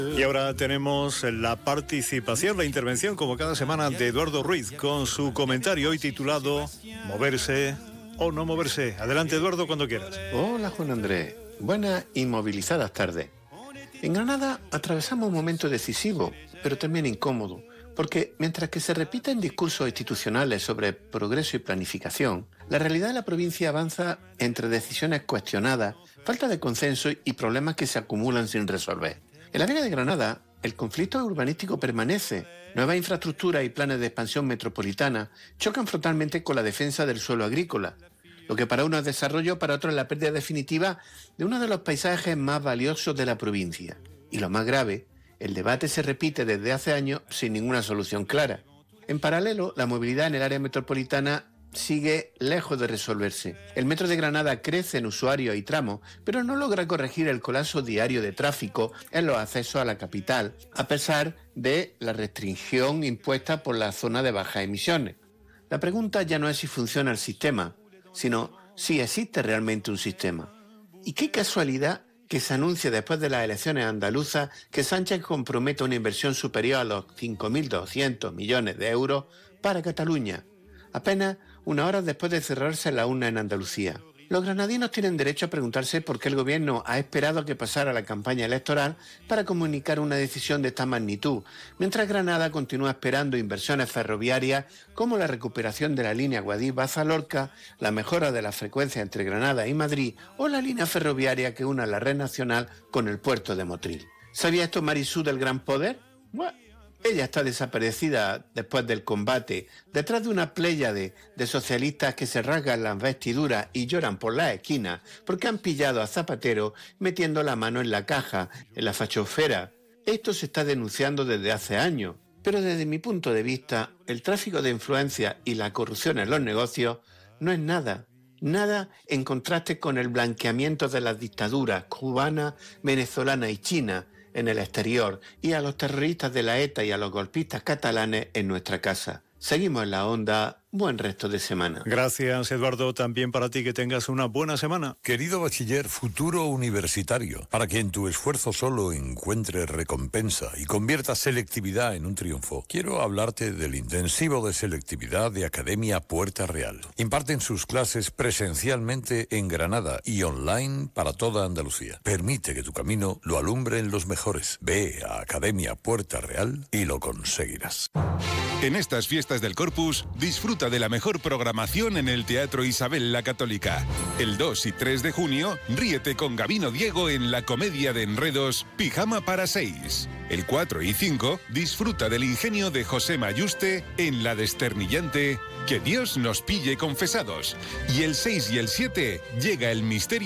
Y ahora tenemos la participación, la intervención, como cada semana, de Eduardo Ruiz, con su comentario hoy titulado Moverse o no moverse. Adelante, Eduardo, cuando quieras. Hola, Juan Andrés. Buenas y movilizadas tardes. En Granada atravesamos un momento decisivo, pero también incómodo, porque mientras que se repiten discursos institucionales sobre progreso y planificación, la realidad de la provincia avanza entre decisiones cuestionadas, falta de consenso y problemas que se acumulan sin resolver. En la Vega de Granada, el conflicto urbanístico permanece. Nuevas infraestructuras y planes de expansión metropolitana chocan frontalmente con la defensa del suelo agrícola. Lo que para uno es desarrollo, para otro es la pérdida definitiva de uno de los paisajes más valiosos de la provincia. Y lo más grave, el debate se repite desde hace años sin ninguna solución clara. En paralelo, la movilidad en el área metropolitana sigue lejos de resolverse. El metro de Granada crece en usuarios y tramos, pero no logra corregir el colapso diario de tráfico en los accesos a la capital, a pesar de la restricción impuesta por la zona de bajas emisiones. La pregunta ya no es si funciona el sistema, sino si existe realmente un sistema. Y qué casualidad que se anuncie después de las elecciones andaluzas que Sánchez compromete una inversión superior a los 5.200 millones de euros para Cataluña, apenas unas horas después de cerrarse la urna en Andalucía. Los granadinos tienen derecho a preguntarse por qué el gobierno ha esperado a que pasara la campaña electoral para comunicar una decisión de esta magnitud, mientras Granada continúa esperando inversiones ferroviarias como la recuperación de la línea Guadix-Baza-Lorca, la mejora de la frecuencia entre Granada y Madrid o la línea ferroviaria que una la red nacional con el puerto de Motril. ¿Sabía esto Marisú del Gran Poder? Bueno, ella está desaparecida después del combate, detrás de una pléyade de socialistas que se rasgan las vestiduras y lloran por las esquinas porque han pillado a Zapatero metiendo la mano en la caja, en la fachosfera. Esto se está denunciando desde hace años, pero desde mi punto de vista, el tráfico de influencia y la corrupción en los negocios no es nada en contraste con el blanqueamiento de las dictaduras cubana, venezolana y china en el exterior, y a los terroristas de la ETA y a los golpistas catalanes en nuestra casa. Seguimos en la onda. Buen resto de semana. Gracias, Eduardo. También para ti, que tengas una buena semana. Querido bachiller, futuro universitario, para que en tu esfuerzo solo encuentres recompensa y conviertas selectividad en un triunfo, quiero hablarte del intensivo de selectividad de Academia Puerta Real. Imparten sus clases presencialmente en Granada y online para toda Andalucía. Permite que tu camino lo alumbren los mejores. Ve a Academia Puerta Real y lo conseguirás. En estas fiestas del Corpus, disfruta de la mejor programación en el Teatro Isabel la Católica. El 2 y 3 de junio, ríete con Gabino Diego en la comedia de enredos Pijama para 6. El 4 y 5, disfruta del ingenio de José Mayuste en la desternillante Que Dios nos pille confesados. Y el 6 y el 7, llega el misterio